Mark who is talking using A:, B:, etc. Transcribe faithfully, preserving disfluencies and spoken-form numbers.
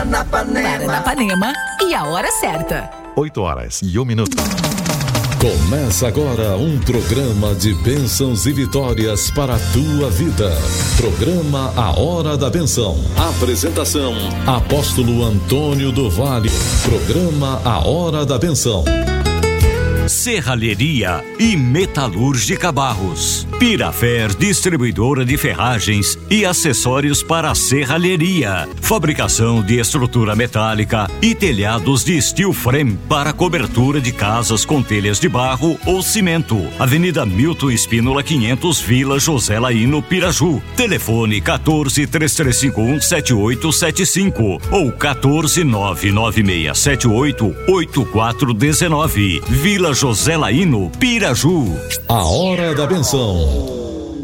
A: Paranapanema.
B: Paranapanema e a hora certa.
C: oito horas e um minuto.
D: Começa agora um programa de bênçãos e vitórias para a tua vida. Programa A Hora da Benção. Apresentação: Apóstolo Antônio do Vale. Programa A Hora da Benção.
E: Serralheria e Metalúrgica Barros. Pirafer, distribuidora de ferragens e acessórios para a serralheria. Fabricação de estrutura metálica e telhados de steel frame para cobertura de casas com telhas de barro ou cimento. Avenida Milton Espínola quinhentos, Vila José Laíno, Piraju. Telefone quatorze, três três cinco um, sete oito sete cinco ou quatorze, nove nove seis sete oito, oito quatro um nove. Vila José Laíno, Piraju.
D: A Hora da Benção.